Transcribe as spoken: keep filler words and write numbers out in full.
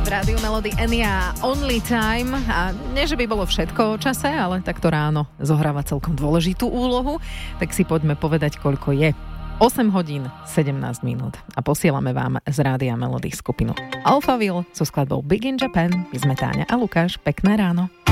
Rádio Melody Enya Only Time. A nie, že by bolo všetko o čase, ale takto ráno zohráva celkom dôležitú úlohu. Tak si poďme povedať, koľko je. osem hodín, sedemnásť minút. A posielame vám z Rádia Melody skupinu Alphaville so skladbou Big in Japan. My sme Táňa a Lukáš. Pekné ráno.